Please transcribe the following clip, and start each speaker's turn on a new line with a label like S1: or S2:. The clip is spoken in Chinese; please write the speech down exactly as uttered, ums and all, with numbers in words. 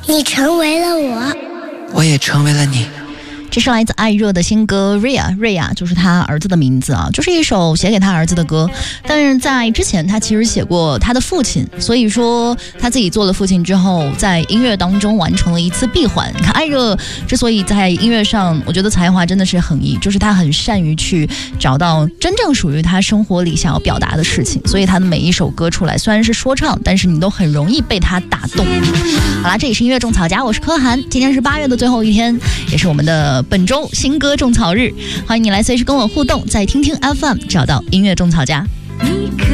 S1: 你成为了我，
S2: 我也成为了你。
S3: 这是来自艾热的新歌 Ria， Ria 就是他儿子的名字啊，就是一首写给他儿子的歌。但是在之前他其实写过他的父亲，所以说他自己做了父亲之后，在音乐当中完成了一次闭环。你看艾热之所以在音乐上，我觉得才华真的是横溢，就是他很善于去找到真正属于他生活里想要表达的事情，所以他的每一首歌出来虽然是说唱，但是你都很容易被他打动。好啦，这里是音乐种草家，我是柯涵，今天是八月的最后一天，也是我们的本周新歌种草日，欢迎你来随时跟我互动，在听听 F M 找到音乐种草家。